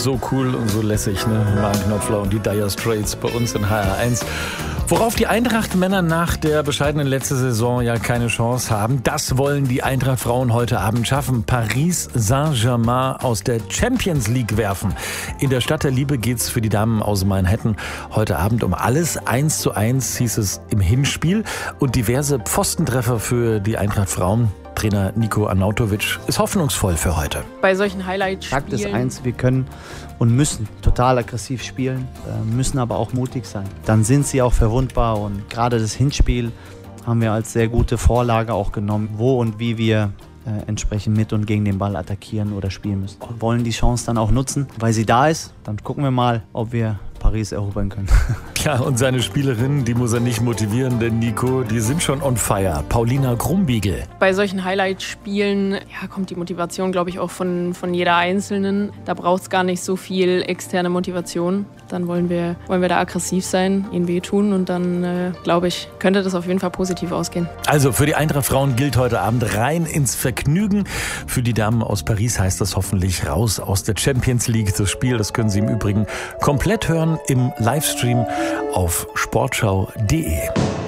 so cool und so lässig, ne? Mark Knopfler und die Dire Straits bei uns in HR1. Worauf die Eintracht-Männer nach der bescheidenen letzten Saison ja keine Chance haben, das wollen die Eintracht-Frauen heute Abend schaffen. Paris Saint-Germain aus der Champions League werfen. In der Stadt der Liebe geht's für die Damen aus Manhattan heute Abend um alles. 1:1 hieß es im Hinspiel und diverse Pfostentreffer für die Eintracht-Frauen. Trainer Nico Arnautovic ist hoffnungsvoll für heute. Bei solchen Highlight-Spielen... Fakt ist eins, wir können und müssen total aggressiv spielen, müssen aber auch mutig sein. Dann sind sie auch verwundbar und gerade das Hinspiel haben wir als sehr gute Vorlage auch genommen, wo und wie wir entsprechend mit und gegen den Ball attackieren oder spielen müssen. Wir wollen die Chance dann auch nutzen, weil sie da ist. Dann gucken wir mal, ob wir Paris erobern können. Ja, und seine Spielerinnen, die muss er nicht motivieren, denn Nico, die sind schon on fire. Paulina Grumbiegel. Bei solchen Highlight-Spielen kommt die Motivation, glaube ich, auch von jeder Einzelnen. Da braucht es gar nicht so viel externe Motivation. Dann wollen wir da aggressiv sein, ihnen wehtun und dann, glaube ich, könnte das auf jeden Fall positiv ausgehen. Also für die Eintracht-Frauen gilt heute Abend rein ins Vergnügen. Für die Damen aus Paris heißt das hoffentlich raus aus der Champions League. Das Spiel, das können Sie im Übrigen komplett hören im Livestream auf sportschau.de.